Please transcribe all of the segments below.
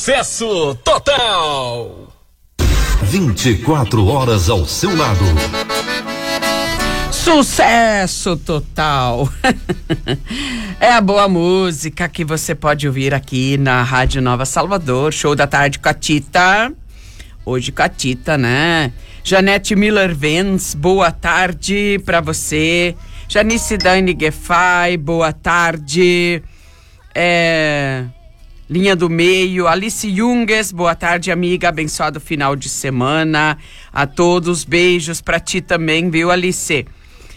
Sucesso total. 24 horas ao seu lado. Sucesso total. É a boa música que você pode ouvir aqui na Rádio Nova Salvador. Show da tarde com a Tita. Hoje com a Tita, né? Janete Miller-Vens, boa tarde pra você. Janice Dani Gefai, boa tarde. Linha do Meio, Alice Junges, boa tarde, amiga, abençoado final de semana a todos, beijos pra ti também, viu, Alice?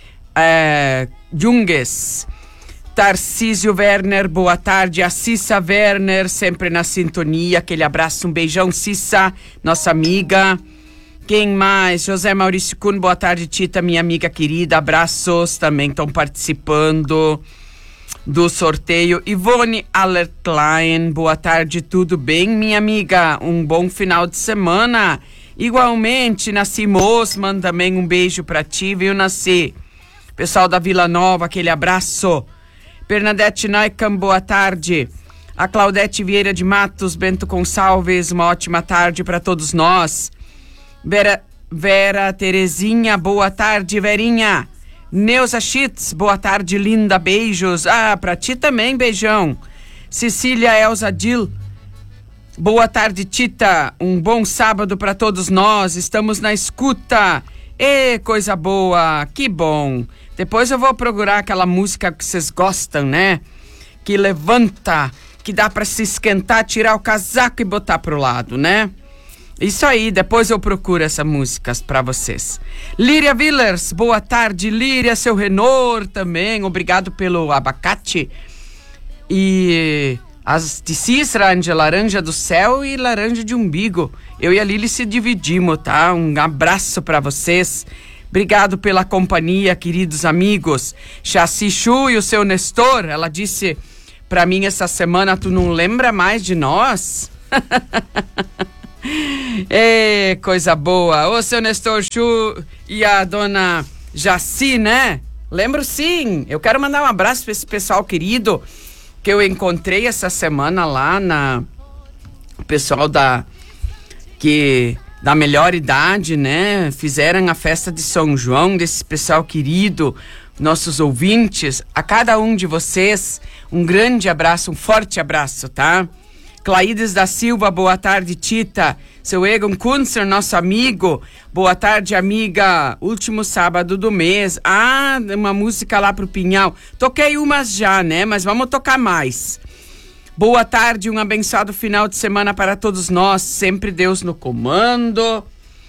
Junges, Tarcísio Werner, boa tarde, a Cissa Werner, sempre na sintonia, aquele abraço, um beijão, Cissa, nossa amiga. Quem mais? José Maurício Kuhn, boa tarde, Tita, minha amiga querida, abraços, também estão participando do sorteio. Ivone Allerklein, boa tarde, tudo bem, minha amiga? Um bom final de semana. Igualmente, Nasci Mosman, também um beijo pra ti, viu, Nasci? Pessoal da Vila Nova, aquele abraço. Bernadette Naikam, boa tarde. A Claudete Vieira de Matos, Bento Gonçalves, uma ótima tarde para todos nós. Vera Terezinha, boa tarde, Verinha. Neuza Schitz, boa tarde, linda, beijos. Pra ti também, beijão. Cecília Elza Dil, boa tarde, Tita. Um bom sábado para todos nós, estamos na escuta. Coisa boa, que bom. Depois eu vou procurar aquela música que vocês gostam, né? Que levanta, que dá para se esquentar, tirar o casaco e botar pro lado, né? Isso aí, depois eu procuro essas músicas para vocês. Líria Villers, boa tarde, Líria, seu Renor também, obrigado pelo abacate. E as de Cícera, de laranja do céu e laranja de umbigo. Eu e a Lili se dividimos, tá? Um abraço para vocês. Obrigado pela companhia, queridos amigos. Chassi Chu e o seu Nestor, ela disse para mim essa semana, tu não lembra mais de nós? Coisa boa. Ô, seu Nestor Chu e a dona Jaci, né? Lembro sim. Eu quero mandar um abraço para esse pessoal querido que eu encontrei essa semana lá o pessoal da melhor idade, né? Fizeram a festa de São João, desse pessoal querido, nossos ouvintes. A cada um de vocês, um grande abraço, um forte abraço, tá? Claídes da Silva, boa tarde, Tita. Seu Egon Kunzer, nosso amigo, boa tarde, amiga. Último sábado do mês. Uma música lá pro Pinhal. Toquei umas já, né? Mas vamos tocar mais. Boa tarde, um abençoado final de semana para todos nós. Sempre Deus no comando.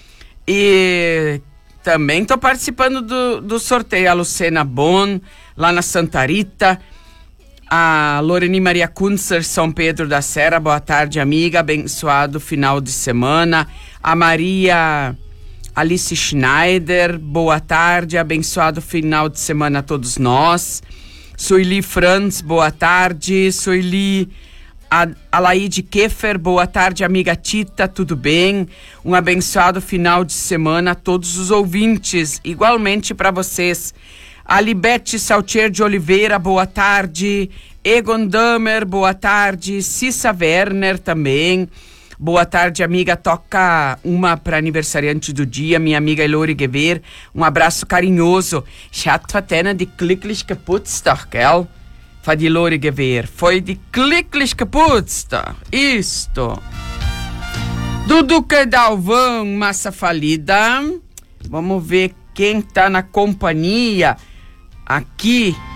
E também tô participando do sorteio. A Lucena Bon, lá na Santa Rita. A Loreni Maria Kunzer, São Pedro da Serra, boa tarde, amiga, abençoado final de semana. A Maria Alice Schneider, boa tarde, abençoado final de semana a todos nós. Sueli Franz, boa tarde. Sueli Alaide Keffer, boa tarde, amiga Tita, tudo bem? Um abençoado final de semana a todos os ouvintes, igualmente para vocês. A Libete Saltier de Oliveira, boa tarde. Egon Damer, boa tarde. Cissa Werner também. Boa tarde, amiga. Toca uma para aniversariante do dia, minha amiga Elori Gewehr. Um abraço carinhoso. Chato até de Glücklich Geburtstag, gell? Foi de Elori Gewehr. Foi de Glücklich Geburtstag. Isto. Duduca Dalvão, massa falida. Vamos ver quem tá na companhia aqui